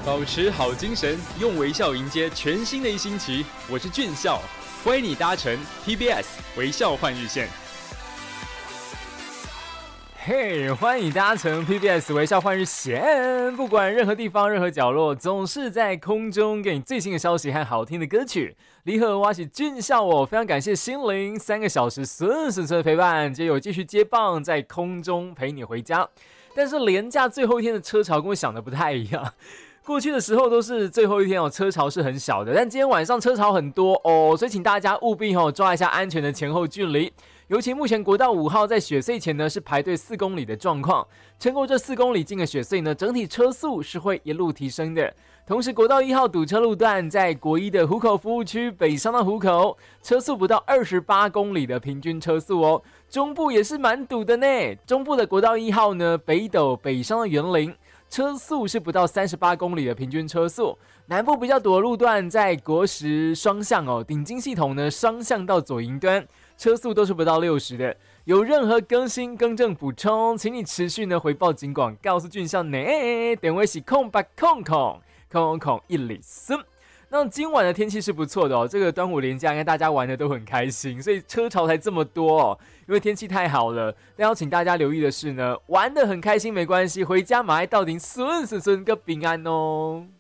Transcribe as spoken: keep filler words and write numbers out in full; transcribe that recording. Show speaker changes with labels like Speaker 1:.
Speaker 1: 保持好精神，用微笑迎接全新的一星期。我是俊孝，欢迎你搭乘 P B S 微笑换日线。
Speaker 2: 嘿、hey, 欢迎搭乘 P B S 微笑换日线，不管任何地方、任何角落，总是在空中给你最新的消息和好听的歌曲。你好，我是俊孝，我非常感谢心灵三个小时顺顺顺的陪伴，接有继续接棒，在空中陪你回家。但是连假最后一天的车潮跟我想的不太一样。过去的时候都是最后一天哦，车潮是很小的，但今天晚上车潮很多哦，所以请大家务必哦抓一下安全的前后距离。尤其目前国道五号在雪隧前呢是排队四公里的状况，撑过这四公里进的雪隧呢，整体车速是会一路提升的。同时国道一号堵车路段在国一的湖口服务区北上到湖口，车速不到二十八公里的平均车速哦。中部也是蛮堵的呢，中部的国道一号呢北斗北上到园林，车速是不到三十八公里的平均车速。南部比较堵的路段在国十双向哦，顶金系统呢双向到左营端，车速都是不到六十的。有任何更新更正补充，请你持续呢回报警广，告诉俊孝呢，点位是空八空空空空一里森。那今晚的天气是不错的哦，这个端午连假应该大家玩的都很开心，所以车潮才这么多哦，因为天气太好了。但要请大家留意的是呢，玩的很开心没关系，回家马上到顶顺顺顺个平安哦。